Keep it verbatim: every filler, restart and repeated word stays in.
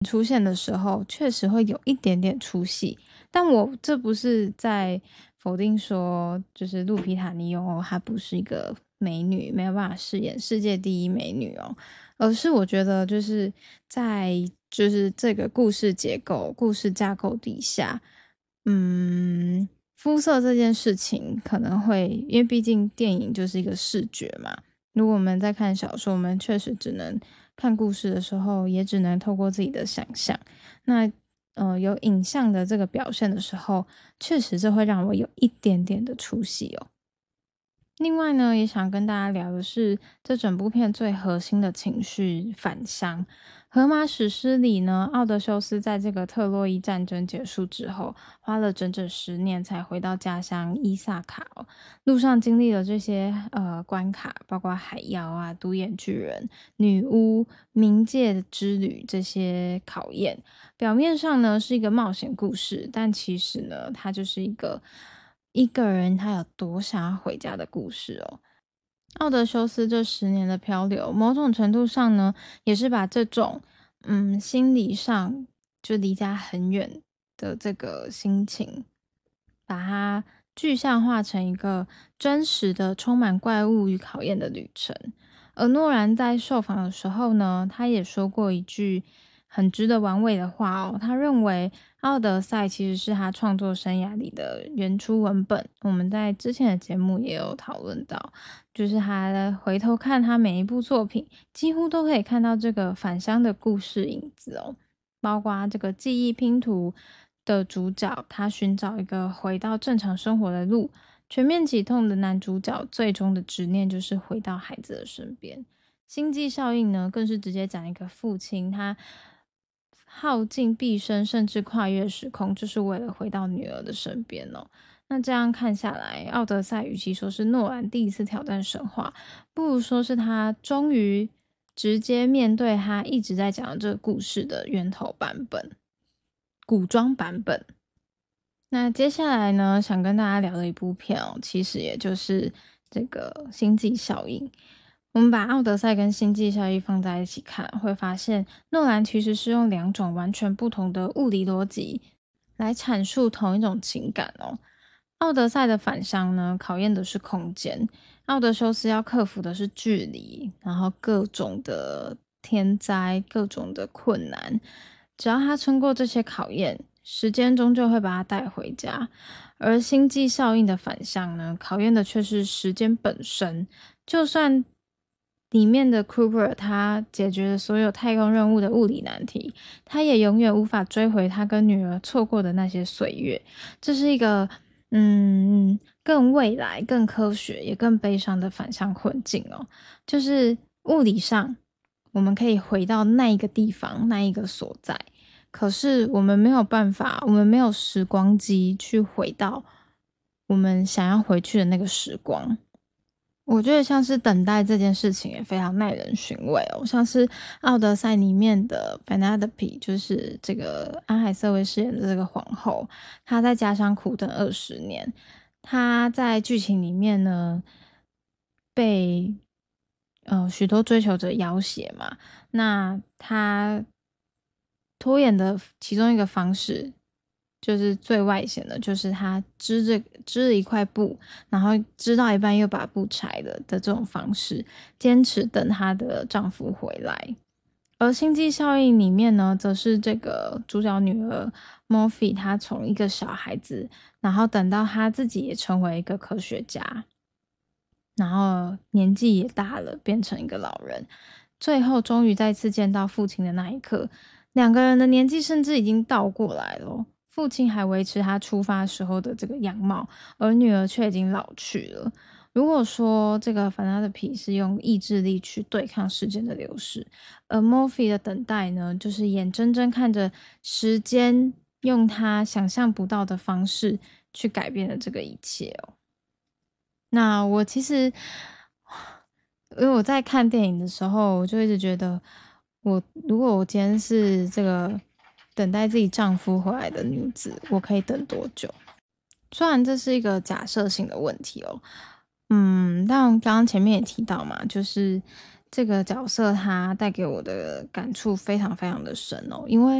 出现的时候确实会有一点点出戏，但我这不是在否定说就是露皮塔尼欧她不是一个美女，没有办法饰演世界第一美女哦，而是我觉得就是在就是这个故事结构故事架构底下，嗯，肤色这件事情可能会因为毕竟电影就是一个视觉嘛，如果我们在看小说，我们确实只能看故事的时候，也只能透过自己的想象。那呃，有影像的这个表现的时候，确实这会让我有一点点的出戏哦。另外呢，也想跟大家聊的是这整部片最核心的情绪返乡。荷马史诗里呢，奥德修斯在这个特洛伊战争结束之后，花了整整十年才回到家乡伊萨卡哦。路上经历了这些呃关卡，包括海妖啊、独眼巨人、女巫、冥界之旅这些考验。表面上呢是一个冒险故事，但其实呢，它就是一个一个人他有多想要回家的故事哦。奥德修斯这十年的漂流，某种程度上呢，也是把这种嗯心理上就离家很远的这个心情，把它具象化成一个真实的、充满怪物与考验的旅程。而诺兰在受访的时候呢，他也说过一句很值得玩味的话哦。他认为《奥德赛》其实是他创作生涯里的原初文本。我们在之前的节目也有讨论到，就是他回头看他每一部作品，几乎都可以看到这个返乡的故事影子哦。包括这个记忆拼图的主角，他寻找一个回到正常生活的路。全面启动的男主角最终的执念就是回到孩子的身边。星际效应呢，更是直接讲一个父亲他耗尽毕生，甚至跨越时空，就是为了回到女儿的身边哦。那这样看下来，《奥德赛》与其说是诺兰第一次挑战神话，不如说是他终于直接面对他一直在讲的这个故事的源头版本，古装版本。那接下来呢，想跟大家聊的一部片哦，其实也就是这个《星际效应》。我们把《奥德赛》跟《星际效应》放在一起看，会发现诺兰其实是用两种完全不同的物理逻辑来阐述同一种情感哦。奥德赛的返乡呢，考验的是空间；奥德修斯要克服的是距离，然后各种的天灾、各种的困难。只要他撑过这些考验，时间终究会把他带回家。而星际效应的反向呢，考验的却是时间本身。就算里面的 Cooper 他解决了所有太空任务的物理难题，他也永远无法追回他跟女儿错过的那些岁月。这是一个嗯更未来、更科学也更悲伤的反向困境哦。就是物理上我们可以回到那一个地方、那一个所在，可是我们没有办法，我们没有时光机去回到我们想要回去的那个时光。我觉得像是等待这件事情也非常耐人寻味哦，像是《奥德赛》里面的 Penelope， 就是这个安海瑟薇饰演的这个皇后，她在家乡苦等二十年。她在剧情里面呢，被呃许多追求者要挟嘛，那她拖延的其中一个方式，就是最外显的，就是她织着织了一块布，然后织到一半又把布拆了的这种方式，坚持等她的丈夫回来。而星际效应里面呢，则是这个主角女儿 Morphe， 她从一个小孩子，然后等到她自己也成为一个科学家，然后年纪也大了，变成一个老人，最后终于再次见到父亲的那一刻，两个人的年纪甚至已经倒过来了。父亲还维持他出发时候的这个样貌，而女儿却已经老去了。如果说这个凡纳的皮是用意志力去对抗时间的流逝，而 Morphe 的等待呢，就是眼睁睁看着时间用他想象不到的方式去改变了这个一切哦。那我其实，因为我在看电影的时候，我就一直觉得我，如果我今天是这个等待自己丈夫回来的女子，我可以等多久？虽然这是一个假设性的问题哦，嗯，但刚刚前面也提到嘛，就是这个角色他带给我的感触非常非常的深哦，因为